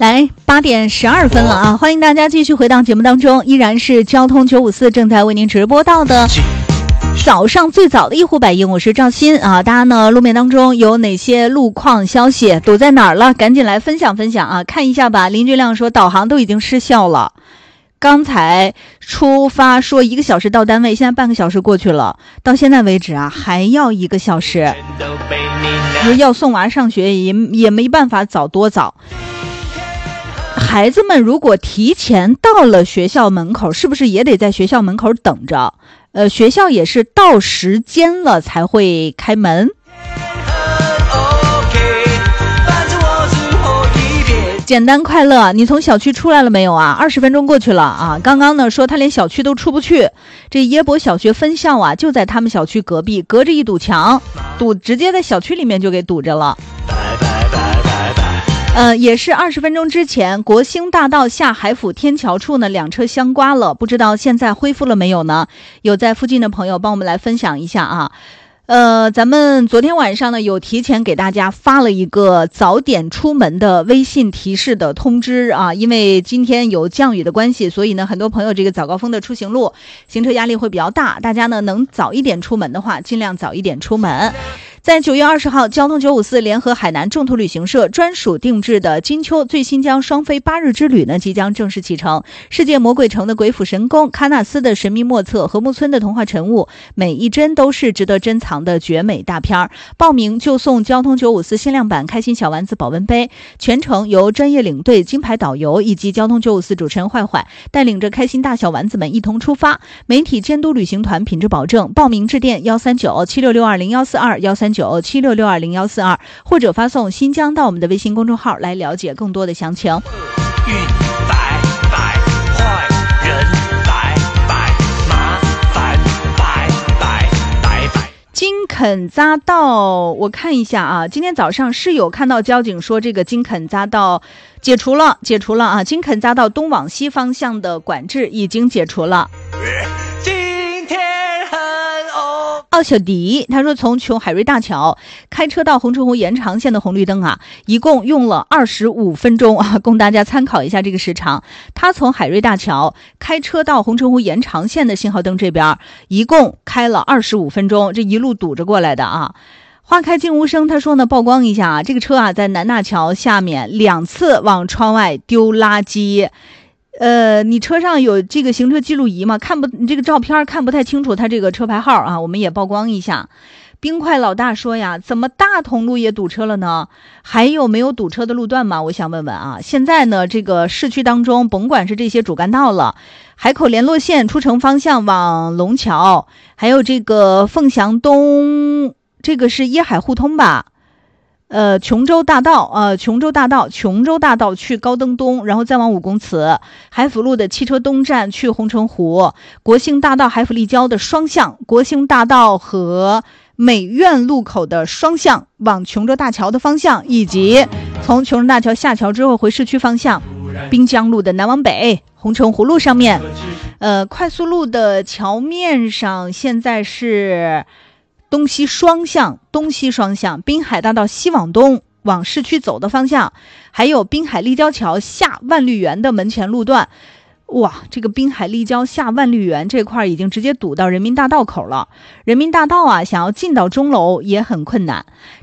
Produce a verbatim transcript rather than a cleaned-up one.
来，八点十二分了啊！欢迎大家继续回到节目当中，依然是交通九五四正在为您直播到的早上最早的一呼百应，我是赵鑫啊。大家呢，路面当中有哪些路况消息，堵在哪儿了？赶紧来分享分享啊！看一下吧。林俊亮说，导航都已经失效了。刚才出发说一个小时到单位，现在半个小时过去了，到现在为止啊，还要一个小时。要送娃上学也也没办法早多早。孩子们如果提前到了学校门口，是不是也得在学校门口等着？呃，学校也是到时间了才会开门。简单快乐，你从小区出来了没有啊？二十分钟过去了啊！刚刚呢说他连小区都出不去，这耶博小学分校啊就在他们小区隔壁，隔着一堵墙，堵直接在小区里面就给堵着了。呃，也是二十分钟之前，国兴大道下海府天桥处呢，两车相刮了，不知道现在恢复了没有呢？有在附近的朋友帮我们来分享一下啊。呃，咱们昨天晚上呢，有提前给大家发了一个早点出门的微信提示的通知啊，因为今天有降雨的关系，所以呢，很多朋友这个早高峰的出行路，行车压力会比较大，大家呢能早一点出门的话，尽量早一点出门。在九月二十号，交通九五四联合海南众途旅行社专属定制的金秋最新疆双飞八日之旅呢，即将正式启程。世界魔鬼城的鬼斧神工，喀纳斯的神秘莫测，禾木村的童话晨雾，每一帧都是值得珍藏的绝美大片。报名就送交通九五四限量版开心小丸子保温杯，全程由专业领队、金牌导游以及交通九五四主持人坏坏带领着开心大小丸子们一同出发，媒体监督旅行团品质保证。报名致电幺三九七六六二零幺四二幺三九七六六二零幺四二，或者发送新疆到我们的微信公众号来了解更多的详情。运摆摆坏人摆摆麻烦摆摆摆摆。金肯匝道，我看一下啊，今天早上是有看到交警说这个金肯匝道解除了，解除了啊，金肯匝道东往西方向的管制已经解除了。奥小迪他说，从琼海瑞大桥开车到红橙湖延长线的红绿灯啊，一共用了二十五分钟啊，供大家参考一下这个时长。他从海瑞大桥开车到红橙湖延长线的信号灯这边，一共开了二十五分钟，这一路堵着过来的啊。花开静无声他说呢，曝光一下啊，这个车啊在南大桥下面两次往窗外丢垃圾。呃，你车上有这个行车记录仪吗？看不，你这个照片看不太清楚，它这个车牌号啊，我们也曝光一下。冰块老大说呀，怎么大同路也堵车了呢？还有没有堵车的路段吗？我想问问啊。现在呢，这个市区当中，甭管是这些主干道了，海口联络线出城方向往龙桥，还有这个凤翔东，这个是椰海互通吧？呃，琼州大道，呃，琼州大道，琼州大道去高登东，然后再往武公祠，海府路的汽车东站去红橙湖，国兴大道海府立交的双向，国兴大道和美院路口的双向往琼州大桥的方向，以及从琼州大桥下桥之后回市区方向，滨江路的南往北，红橙湖路上面，呃，快速路的桥面上现在是东西双向，东西双向，滨海大道西往东往市区走的方向，还有滨海立交桥下万绿园的门前路段。哇，这个滨海立交下万绿园这块已经直接堵到人民大道口了。人民大道啊，想要进到钟楼也很困难。